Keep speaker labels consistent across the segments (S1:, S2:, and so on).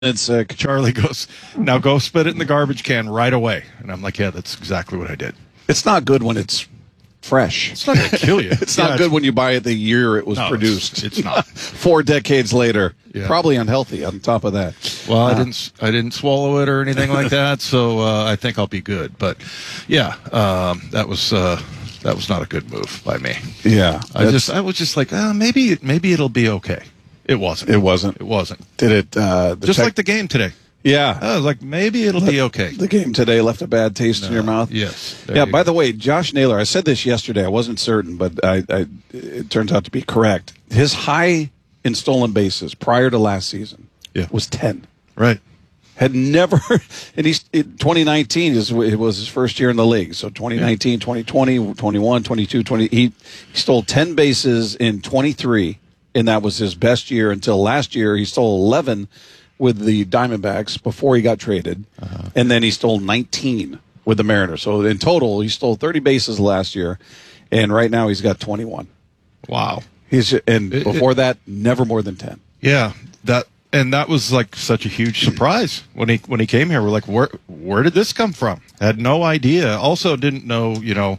S1: Charlie goes, now go spit it in the garbage can right away. And I'm like, yeah, that's exactly what I did.
S2: It's not good when it's fresh.
S1: It's not going to kill you.
S2: It's not good when you buy it the year it was produced.
S1: It's not.
S2: 4 decades later. Yeah. Probably unhealthy on top of that.
S1: Well, I didn't swallow it or anything like that, so I think I'll be good. But yeah, that was not a good move by me.
S2: Yeah.
S1: I was just like, maybe it'll be okay. It wasn't.
S2: Did it?
S1: Just like the game today.
S2: Yeah.
S1: I was like, maybe it'll be okay.
S2: The game today left a bad taste in your mouth?
S1: Yes.
S2: Yeah, by the way, Josh Naylor, I said this yesterday. I wasn't certain, but it turns out to be correct. His high in stolen bases prior to last season was 10.
S1: Right.
S2: Had never, and 2019 it was his first year in the league. So 2019, 2020, 21, 22, 20, he stole 10 bases in 23, and that was his best year until last year. He stole 11 with the Diamondbacks before he got traded, and then he stole 19 with the Mariners. So in total, he stole 30 bases last year, and right now he's got 21.
S1: Wow.
S2: Before that, never more than 10.
S1: Yeah, that was like such a huge surprise when he came here. We're like, where did this come from? Had no idea. Also didn't know,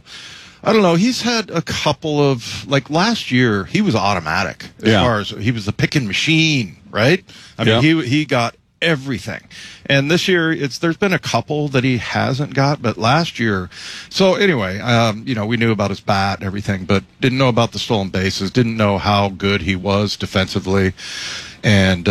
S1: I don't know. He's had a couple of, like last year, he was automatic as far as he was the picking machine, right? I mean, he got everything. And this year, there's been a couple that he hasn't got, but last year. So anyway, we knew about his bat and everything, but didn't know about the stolen bases, didn't know how good he was defensively. And,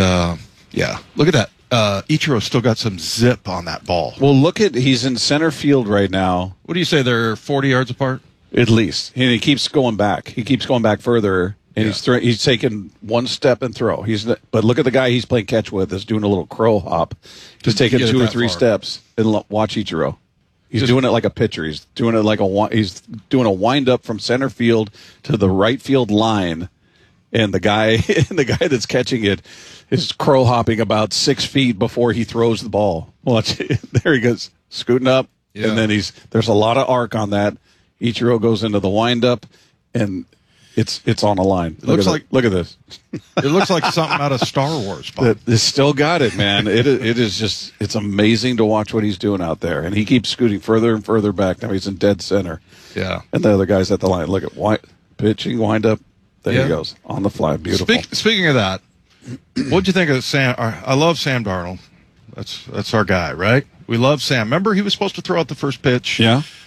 S1: look at that. Ichiro still got some zip on that ball.
S2: Well, he's in center field right now.
S1: What do you say? They're 40 yards apart?
S2: At least. And he keeps going back. He keeps going back further, and he's taking one step and throw. But look at the guy he's playing catch with is doing a little crow hop. Just taking 2 or 3 steps, and watch Ichiro. He's doing it like a pitcher. He's doing it he's doing a wind up from center field to the right field line, and the guy that's catching it is crow hopping about 6 feet before he throws the ball. Watch, there he goes, scooting up, and then there's a lot of arc on that. Ichiro goes into the windup, and it's on a line. Look at this.
S1: It looks like something out of Star Wars.
S2: It's still got it, man. It is just, it's amazing to watch what he's doing out there, and he keeps scooting further and further back. Now he's in dead center.
S1: Yeah,
S2: and the other guy's at the line. Look at pitching windup. There he goes on the fly. Beautiful.
S1: Speaking of that, what'd you think of Sam? I love Sam Darnold. That's our guy, right? We love Sam. Remember, he was supposed to throw out the first pitch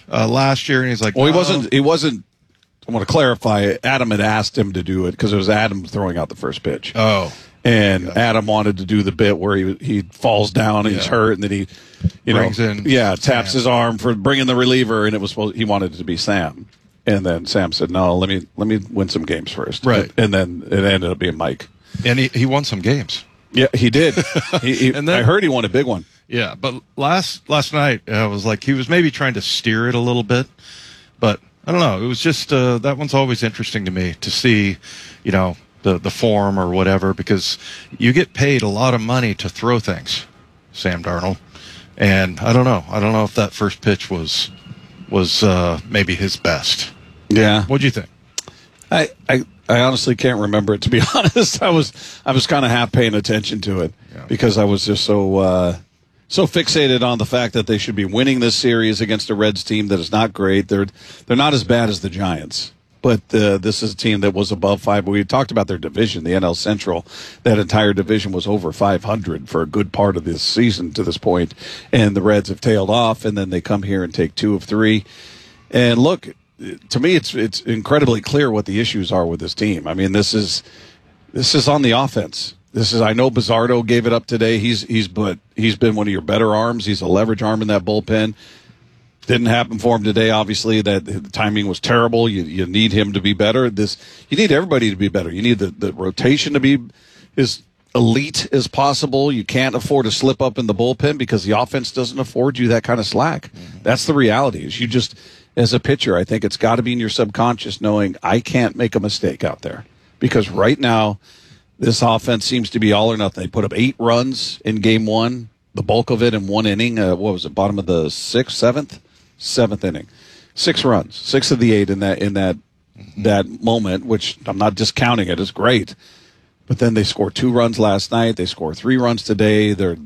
S1: last year, and he's like,
S2: well, he wasn't. I want to clarify. Adam had asked him to do it because it was Adam throwing out the first pitch.
S1: Oh,
S2: and Adam wanted to do the bit where he falls down and he's hurt, and then he
S1: brings in
S2: taps his arm for bringing the reliever, and he wanted it to be Sam, and then Sam said, no, let me win some games first,
S1: right?
S2: And then it ended up being Mike,
S1: and he won some games.
S2: Yeah, he did. And then, I heard he won a big one.
S1: Yeah, but last night I was like, he was maybe trying to steer it a little bit, but I don't know. It was just that one's always interesting to me to see, the form or whatever, because you get paid a lot of money to throw things, Sam Darnold, and I don't know. I don't know if that first pitch was maybe his best.
S2: Yeah.
S1: What'd you think?
S2: I honestly can't remember it, to be honest. I was kind of half paying attention to it because I was just so fixated on the fact that they should be winning this series against a Reds team that is not great. They're not as bad as the Giants, but this is a team that was above 5. We talked about their division, the NL Central. That entire division was over 500 for a good part of this season to this point, and the Reds have tailed off, and then they come here and take 2 of 3. And look, to me, it's incredibly clear what the issues are with this team. I mean, this is on the offense. I know Bizzardo gave it up today. He's been one of your better arms. He's a leverage arm in that bullpen. Didn't happen for him today. Obviously, the timing was terrible. You need him to be better. You need everybody to be better. You need the rotation to be as elite as possible. You can't afford to slip up in the bullpen because the offense doesn't afford you that kind of slack. Mm-hmm. That's the reality. Is you just, as a pitcher, I think it's got to be in your subconscious knowing I can't make a mistake out there, because right now this offense seems to be all or nothing. They put up 8 runs in game 1, the bulk of it in 1 inning. What was it? Bottom of the seventh inning. 6 runs, 6 of the 8 in that moment, which I'm not discounting it. It's great. But then they score 2 runs last night. They score 3 runs today.